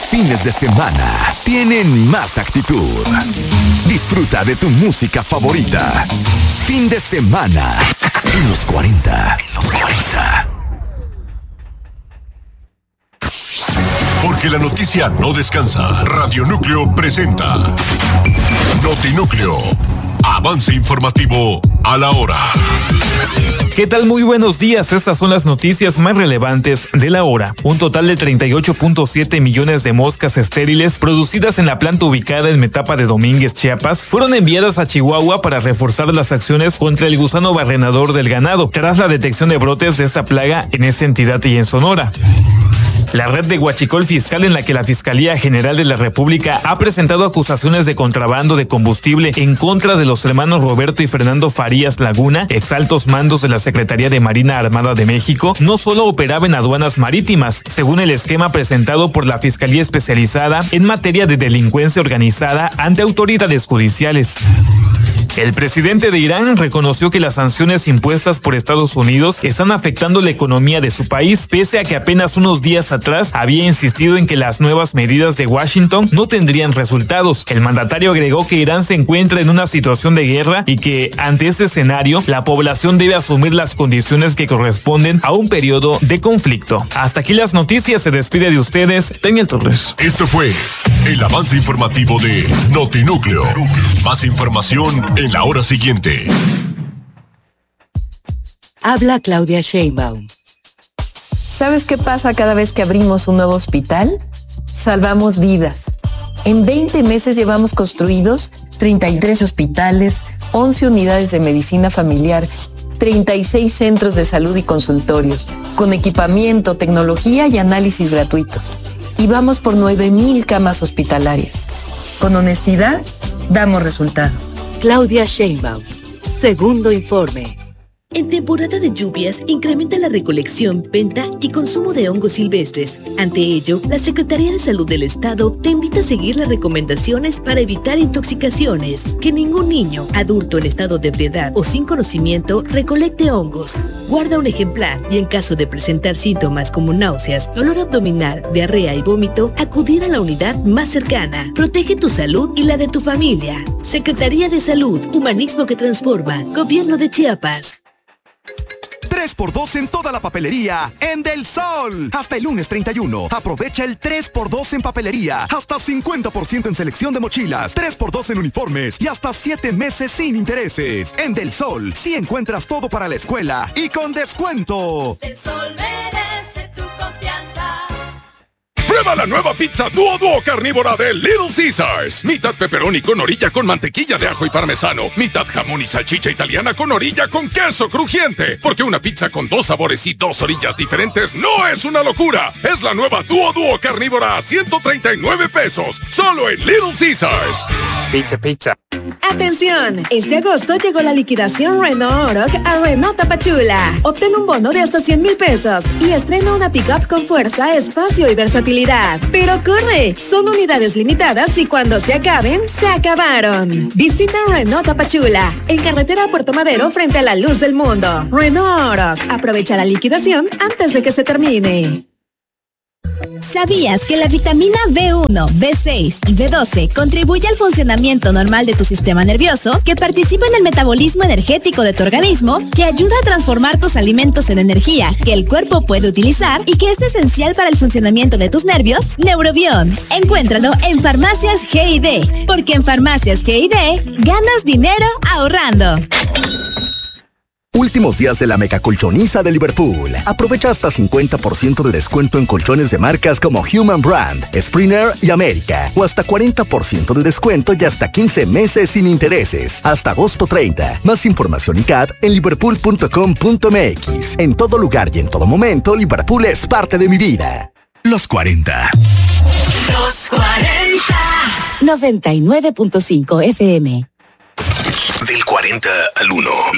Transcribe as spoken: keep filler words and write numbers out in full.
fines de semana tienen más actitud. Disfruta de tu música favorita. Fin de semana en los cuarenta. En los cuarenta. Porque la noticia no descansa. Radio Núcleo presenta Notinúcleo. Avance informativo a la hora. ¿Qué tal? Muy buenos días. Estas son las noticias más relevantes de la hora. Un total de treinta y ocho punto siete millones de moscas estériles producidas en la planta ubicada en Metapa de Domínguez, Chiapas, fueron enviadas a Chihuahua para reforzar las acciones contra el gusano barrenador del ganado, tras la detección de brotes de esta plaga en esa entidad y en Sonora. La red de huachicol fiscal, en la que la Fiscalía General de la República ha presentado acusaciones de contrabando de combustible en contra de los hermanos Roberto y Fernando Farías Laguna, exaltos mandos de la Secretaría de Marina Armada de México, no solo operaba en aduanas marítimas, según el esquema presentado por la Fiscalía Especializada en materia de delincuencia organizada ante autoridades judiciales. El presidente de Irán reconoció que las sanciones impuestas por Estados Unidos están afectando la economía de su país, pese a que apenas unos días atrás había insistido en que las nuevas medidas de Washington no tendrían resultados. El mandatario agregó que Irán se encuentra en una situación de guerra y que, ante ese escenario, la población debe asumir las condiciones que corresponden a un periodo de conflicto. Hasta aquí las noticias. Se despide de ustedes Daniel Torres. Esto fue el avance informativo de Notinúcleo. Más información en la hora siguiente. Habla Claudia Sheinbaum. ¿Sabes qué pasa cada vez que abrimos un nuevo hospital? Salvamos vidas. En veinte meses llevamos construidos treinta y tres hospitales, once unidades de medicina familiar, treinta y seis centros de salud y consultorios, con equipamiento, tecnología y análisis gratuitos. Y vamos por nueve mil camas hospitalarias. Con honestidad, damos resultados. Claudia Sheinbaum. Segundo informe. En temporada de lluvias, incrementa la recolección, venta y consumo de hongos silvestres. Ante ello, la Secretaría de Salud del Estado te invita a seguir las recomendaciones para evitar intoxicaciones. Que ningún niño, adulto en estado de ebriedad o sin conocimiento recolecte hongos. Guarda un ejemplar y en caso de presentar síntomas como náuseas, dolor abdominal, diarrea y vómito, acudir a la unidad más cercana. Protege tu salud y la de tu familia. Secretaría de Salud, Humanismo que Transforma, Gobierno de Chiapas. tres por dos en toda la papelería en Del Sol. Hasta el lunes treinta y uno. Aprovecha el tres por dos en papelería. Hasta cincuenta por ciento en selección de mochilas. tres por dos en uniformes. Y hasta siete meses sin intereses. En Del Sol, sí encuentras todo para la escuela. Y con descuento. Del Sol merece tu confianza. Prueba la nueva pizza Duo Duo carnívora de Little Caesars. Mitad pepperoni con orilla con mantequilla de ajo y parmesano. Mitad jamón y salchicha italiana con orilla con queso crujiente. Porque una pizza con dos sabores y dos orillas diferentes no es una locura. Es la nueva Duo Duo carnívora a ciento treinta y nueve pesos. Solo en Little Caesars. Pizza, pizza. ¡Atención! Este agosto llegó la liquidación Renault Oroch a Renault Tapachula. Obtén un bono de hasta cien mil pesos y estrena una pick-up con fuerza, espacio y versatilidad. ¡Pero corre! Son unidades limitadas y cuando se acaben, se acabaron. Visita Renault Tapachula, en carretera a Puerto Madero frente a la luz del mundo. Renault Oroch. Aprovecha la liquidación antes de que se termine. ¿Sabías que la vitamina B uno, B seis y B doce contribuye al funcionamiento normal de tu sistema nervioso, que participa en el metabolismo energético de tu organismo, que ayuda a transformar tus alimentos en energía que el cuerpo puede utilizar y que es esencial para el funcionamiento de tus nervios? Neurobion. Encuéntralo en Farmacias G y D, porque en Farmacias G y D ganas dinero ahorrando. Últimos días de la mega colchoniza de Liverpool. Aprovecha hasta cincuenta por ciento de descuento en colchones de marcas como Human Brand, Springer y América. O hasta cuarenta por ciento de descuento y hasta quince meses sin intereses. Hasta agosto treinta. Más información y C A D en liverpool punto com punto m x. En todo lugar y en todo momento, Liverpool es parte de mi vida. Los cuarenta. Los cuarenta. noventa y nueve punto cinco F M. Del cuarenta al uno.